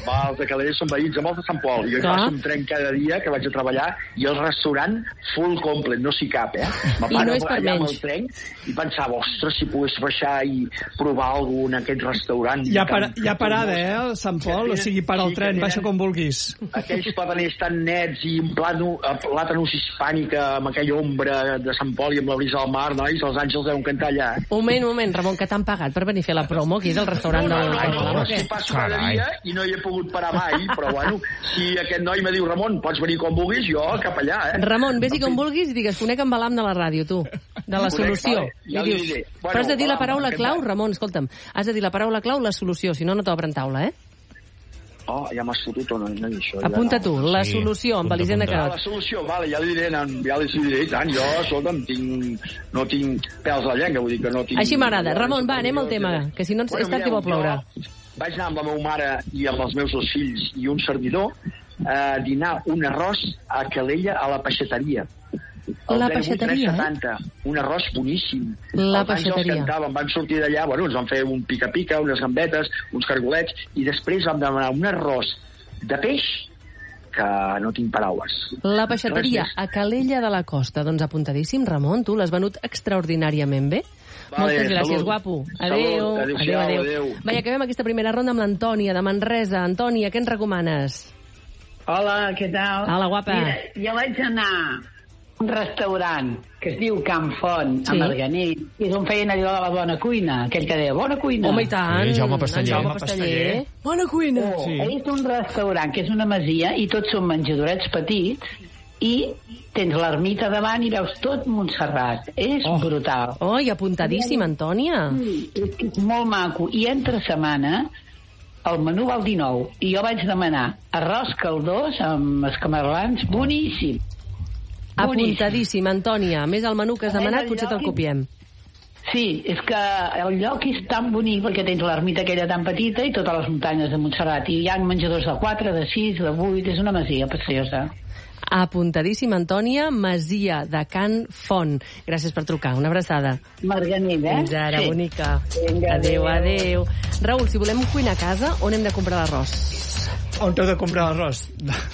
els de Calella són veïns, amb els de Sant Pol. Jo hi passo un tren cada dia que vaig a treballar i el restaurant full complet, no s'hi cap, I no és per allà amb menys. el tren i pensava, ostres, si pogués baixar i provar algú en aquest restaurant. Hi ha parada, el Sant Pol, o sigui, para el tren, baixa com vulguis. Aquells plataners tan nets i un plàtanus hispànica amb aquella ombra de Sant Pol i amb la brisa al mar, nois, els àngels deuen cantar allà. Moment, Ramon, que t'han pagat per venir a fer la promo aquí del restaurant del Palau, o què? Si passo cada dia i no hi he pogut parar mai, però bueno, si aquest noi me diu, Ramon, pots venir quan vulguis, jo cap allà, Ramon, vés-hi com vulguis i digues, conec en Balam de la ràdio, tu, de la solució. Ja I dius, però has de dir la paraula clau, Ramon, escolta'm, has de dir la paraula clau, la solució, si no, no t'obren taula, Oh, ja m'has fotut o no dir això. Apunta tu, la solució, amb Elisenda Carot. La solució, vale, ja li diré, i tant, jo, escolta'm, no tinc pèls a la llengua, vull dir que no tinc... Així m'agrada. Ramon, va, anem al tema, que si no és tard que vol ploure. Vaig anar amb la meva mare i amb els meus dos fills i un servidor a dinar un arròs a Calella a la peixateria. La peixateria, 3,70, un arròs boníssim. La Els peixateria. cantàvem, vam sortir d'allà, bueno, ens van fer un pica-pica, unes gambetes, uns cargolets, i després vam demanar un arròs de peix que no tinc paraules. La peixateria a Calella de la Costa. Doncs apuntadíssim, Ramon, tu l'has venut extraordinàriament bé. Moltes gràcies, guapo. Adéu. Vaja, acabem aquesta primera ronda amb l'Antònia, de Manresa. Antònia, què ens recomanes? Hola, què tal? Hola, guapa. Mira, jo vaig anar un restaurant que es diu Can Font, a Marganell, i és on feien allò de la bona cuina, aquell que deia, bona cuina. Home, i tant. Jaume Pasteller. Bona cuina. És un restaurant que és una masia i tots són menjadorets petits i tens l'ermita davant i veus tot Montserrat. És brutal. I apuntadíssim, Antònia. És que és molt maco. I entre setmana el menú val 19 i jo vaig demanar arròs caldós amb escamarlans, boníssim. Apuntadíssim, Antònia. A més, el menú que has demanat potser te'l copiem. Sí, és que el lloc és tan bonic perquè tens l'ermita aquella tan petita i totes les muntanyes de Montserrat. I hi ha menjadors de 4, de 6, de 8... És una masia preciosa. Apuntadíssim, Antònia, masia de Can Font. Gràcies per trucar. Una abraçada. Marganell, Fins ara, bonica. Adéu. Raül, si volem cuinar a casa, on hem de comprar l'arròs? On heu de comprar l'arròs?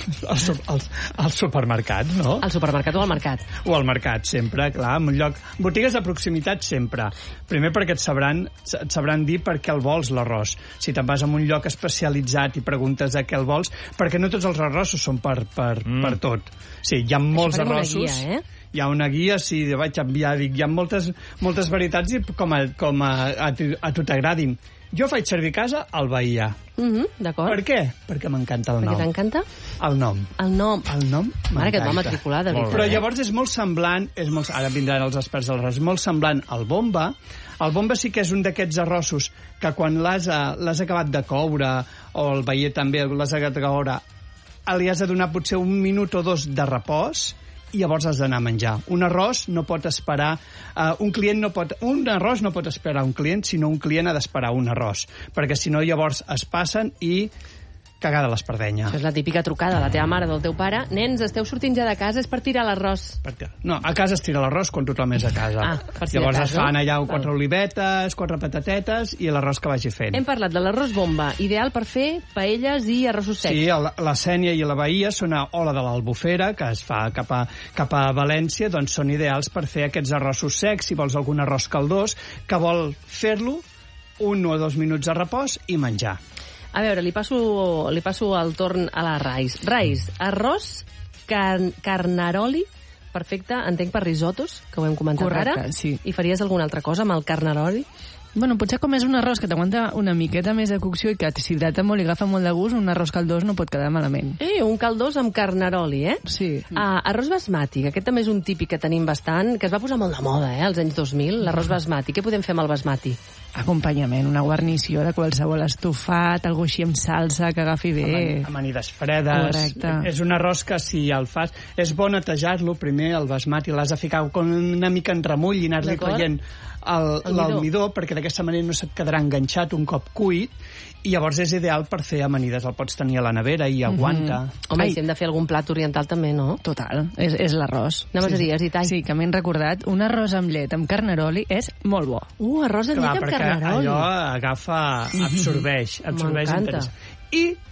Al supermercat, no? Al supermercat o al mercat? O al mercat, sempre, clar, en un lloc... Botigues de proximitat, sempre. Primer perquè et sabran dir per què el vols, l'arròs. Si te'n vas a un lloc especialitzat i preguntes a què el vols, perquè no tots els arrossos són per tot. Sí, hi ha molts arrossos... Guia, Hi ha una guia, sí, vaig enviar, dic, hi ha moltes varietats i com a tu t'agradin. Jo faig servir a casa el Bahia. D'acord. Per què? Perquè m'encanta el nom. Perquè t'encanta? El nom. El nom m'encanta. Mare, que et va matricular, de veritat. Però llavors és molt semblant, ara vindran els experts de l'arròs, molt semblant al bomba. El bomba sí que és un d'aquests arrossos que quan l'has acabat de coure, o el Bahia també l'has acabat de coure, li has de donar potser 1 minut o 2 de repòs, i llavors has d'anar a menjar. Un arròs no pot esperar... Un arròs no pot esperar un client, sinó un client ha d'esperar un arròs. Perquè si no, llavors es passen i cagada l'espardenya. Això és la típica trucada de la teva mare o del teu pare. Nens, esteu sortint ja de casa, és per tirar l'arròs. No, a casa es tira l'arròs quan tothom és a casa. Llavors es fan allà 4 olivetes, 4 patatetes i l'arròs que vagi fent. Hem parlat de l'arròs bomba, ideal per fer paelles i arrossos secs. Sí, la Sénia i la Bahia són a Ola de l'Albufera, que es fa cap a València, doncs són ideals per fer aquests arrossos secs, si vols algun arròs caldós, que vol fer-lo 1 o 2 minuts de repòs i menjar. A veure, li passo el torn a la Rais. Rais, arròs carnaroli, perfecte, entenc per risotos, que ho hem comentat correcte, ara. Sí. I faries alguna altra cosa amb el carnaroli? Bueno, potser com és un arròs que t'aguanta una miqueta més de cocció i que s'hidrata molt i agafa molt de gust, un arròs caldós no pot quedar malament. Un caldós amb carnaroli, Sí. Arròs basmati, aquest també és un típic que tenim bastant, que es va posar molt de moda, als anys 2000, l'arròs basmati. Què podem fer amb el basmati? Acompanyament, una guarnició de qualsevol estofat, algo així amb salsa que agafi bé. Amanides fredes. Correcte. És un arròs que si el fas... És bo netejar-lo primer, el basmati, l'has de ficar com una mica en remull i anar-li traient l'almidó, perquè d'aquesta manera no se't quedarà enganxat un cop cuit, i llavors és ideal per fer amanides. El pots tenir a la nevera i aguanta. Home, i si hem de fer algun plat oriental també, no? Total, és l'arròs. Anaves a dir, has dit, ai. Sí, que m'he recordat, un arròs amb llet amb carnaroli és molt bo. Arròs amb llet amb carnaroli. Allò agafa, absorbeix M'encanta. interès. I